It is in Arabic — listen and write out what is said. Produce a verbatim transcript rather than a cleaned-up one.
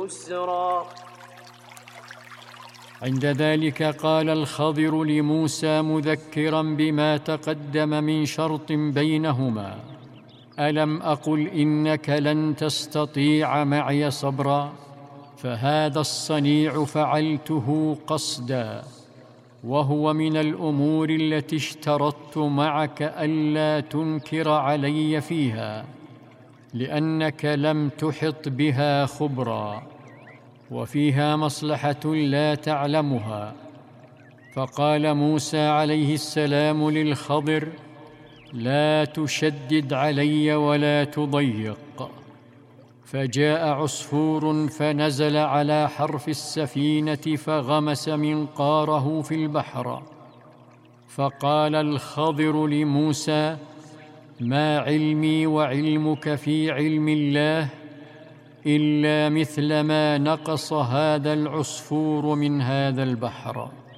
يسرا. عند ذلك قال الخضر لموسى مذكرا بما تقدم من شرط بينهما: ألم أقل إنك لن تستطيع معي صبرا؟ فهذا الصنيع فعلته قصدا، وهو من الأمور التي اشترطت معك ألا تنكر علي فيها، لأنك لم تحط بها خبرا، وفيها مصلحة لا تعلمها. فقال موسى عليه السلام للخضر: لا تشدد علي ولا تضيق. فجاء عصفور فنزل على حرف السفينة فغمس منقاره في البحر. فقال الخضر لموسى: ما علمي وعلمك في علم الله إلا مثل ما نقص هذا العصفور من هذا البحر.